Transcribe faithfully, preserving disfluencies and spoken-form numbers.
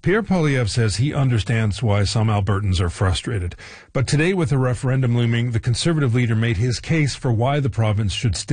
Pierre Poilievre says he understands why some Albertans are frustrated. But today, with a referendum looming, the Conservative leader made his case for why the province should stay